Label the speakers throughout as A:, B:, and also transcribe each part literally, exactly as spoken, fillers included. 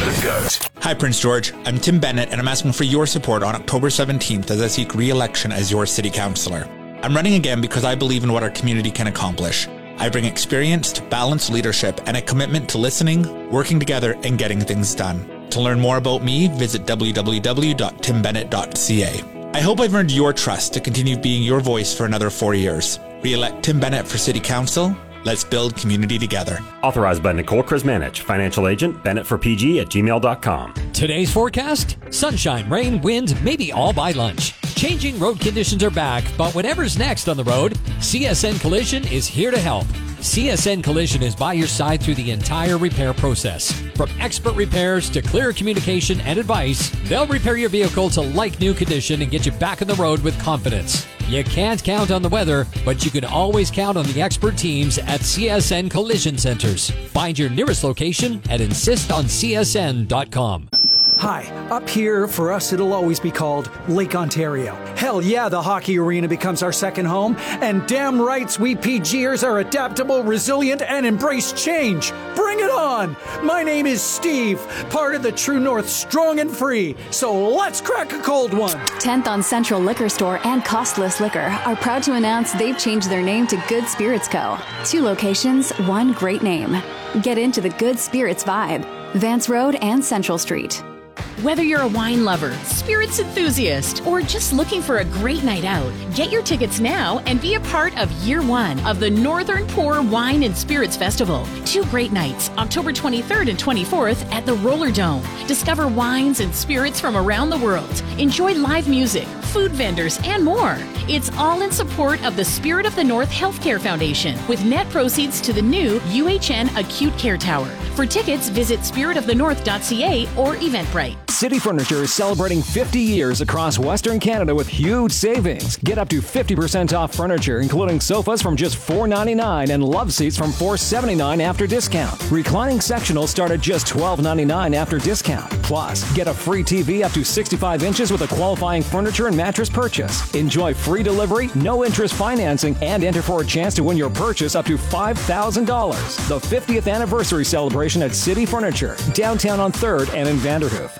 A: The Goat.
B: Hi, Prince George. I'm Tim Bennett, and I'm asking for your support on October seventeenth as I seek re-election as your city councillor. I'm running again because I believe in what our community can accomplish. I bring experienced, balanced leadership and a commitment to listening, working together, and getting things done. To learn more about me, visit w w w dot tim bennett dot c a. I hope I've earned your trust to continue being your voice for another four years. Re-elect Tim Bennett for City Council. Let's build community together.
C: Authorized by Nicole Krismanich, financial agent, Bennett for P G at gmail dot com.
D: Today's forecast? Sunshine, rain, wind, maybe all by lunch. Changing road conditions are back, but whatever's next on the road, C S N Collision is here to help. C S N Collision is by your side through the entire repair process. From expert repairs to clear communication and advice, they'll repair your vehicle to like-new condition and get you back on the road with confidence. You can't count on the weather, but you can always count on the expert teams at C S N Collision Centers. Find your nearest location at insist on c s n dot com.
E: Hi, up here, for us, it'll always be called Lake Ontario. Hell yeah, the hockey arena becomes our second home, and damn rights we P Gers are adaptable, resilient, and embrace change. Bring it on! My name is Steve, part of the True North Strong and Free, so let's crack a cold one.
F: tenth on Central Liquor Store and Costless Liquor are proud to announce they've changed their name to Good Spirits Co. Two locations, one great name. Get into the Good Spirits vibe. Vance Road and Central Street.
G: Whether you're a wine lover, spirits enthusiast, or just looking for a great night out, get your tickets now and be a part of year one of the Northern Pour Wine and Spirits Festival. Two great nights, October twenty-third and twenty-fourth at the Roller Dome. Discover wines and spirits from around the world. Enjoy live music, food vendors, and more. It's all in support of the Spirit of the North Healthcare Foundation, with net proceeds to the new U H N Acute Care Tower. For tickets, visit spirit of the north dot c a or Eventbrite.
H: City Furniture is celebrating fifty years across Western Canada with huge savings. Get up to fifty percent off furniture, including sofas from just four ninety-nine and love seats from four seventy-nine after discount. Reclining sectionals start at just twelve ninety-nine after discount. Plus, get a free T V up to sixty-five inches with a qualifying furniture and mattress purchase. Enjoy free delivery, no interest financing, and enter for a chance to win your purchase up to five thousand dollars. The fiftieth anniversary celebration at City Furniture, downtown on third and in Vanderhoof.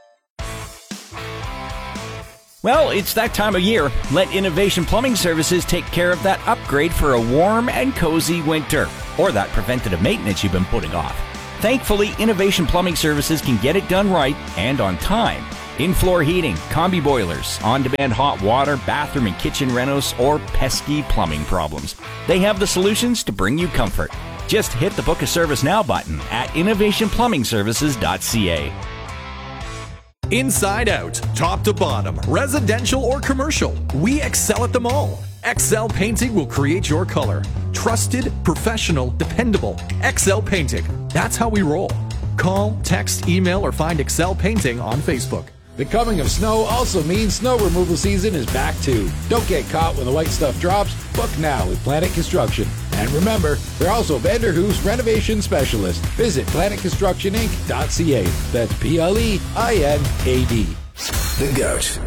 I: Well, it's that time of year. Let Innovation Plumbing Services take care of that upgrade for a warm and cozy winter, or that preventative maintenance you've been putting off. Thankfully, Innovation Plumbing Services can get it done right and on time. In-floor heating, combi boilers, on-demand hot water, bathroom and kitchen renos, or pesky plumbing problems. They have the solutions to bring you comfort. Just hit the Book a Service Now button at innovation plumbing services dot c a.
J: Inside out, top to bottom, residential or commercial, we excel at them all. Excel Painting will create your color. Trusted, professional, dependable. Excel Painting. That's how we roll. Call, text, email, or find Excel Painting on Facebook.
K: The coming of snow also means snow removal season is back too. Don't get caught when the white stuff drops. Book now with Planet Construction. And remember, they're also Vanderhoof's renovation specialist. Visit planet construction inc dot c a. That's P L E I N A D.
A: The Goat.